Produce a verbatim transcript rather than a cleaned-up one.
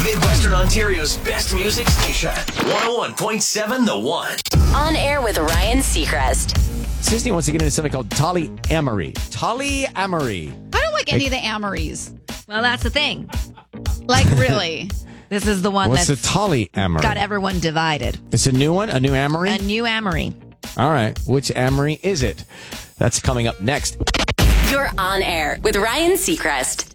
Midwestern Ontario's best music station. one oh one point seven The One. On air with Ryan Seacrest. Sisney wants to get into something called polyamory. Polyamory. I don't like any of the amories. Well, that's the thing. Like, really. This is the one What's that's the polyamory? got everyone divided. It's a new one? A new amory? A new amory. All right. Which amory is it? That's coming up next. You're on air with Ryan Seacrest.